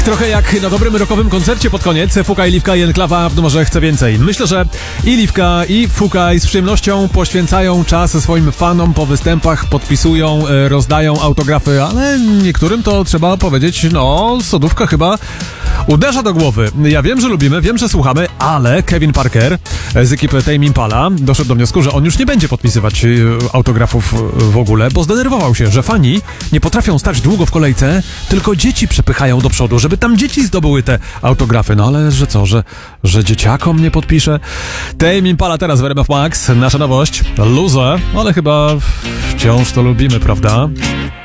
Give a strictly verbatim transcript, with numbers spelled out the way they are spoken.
Trochę jak na dobrym rockowym koncercie pod koniec. Fukaj, Liwka i Enklawa w numerze Chcę Więcej. Myślę, że i Liwka, i Fukaj z przyjemnością poświęcają czas swoim fanom po występach, podpisują, rozdają autografy, ale niektórym to trzeba powiedzieć, no, sodówka chyba uderza do głowy. Ja wiem, że lubimy, wiem, że słuchamy, ale Kevin Parker z ekipy Tame Impala doszedł do wniosku, że on już nie będzie podpisywać autografów w ogóle, bo zdenerwował się, że fani nie potrafią stać długo w kolejce, tylko dzieci przepychają do przodu, żeby tam dzieci zdobyły te autografy. No ale że co, że, że dzieciakom nie podpisze? Tame Impala teraz w R M F Max, nasza nowość, Loser, ale chyba wciąż to lubimy, prawda?